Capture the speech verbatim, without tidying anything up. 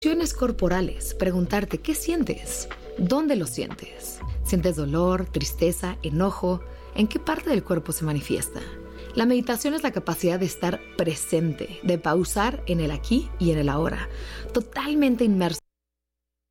Emociones corporales, preguntarte ¿qué sientes? ¿Dónde lo sientes? ¿Sientes dolor, tristeza, enojo? ¿En qué parte del cuerpo se manifiesta? La meditación es la capacidad de estar presente, de pausar en el aquí y en el ahora, totalmente inmerso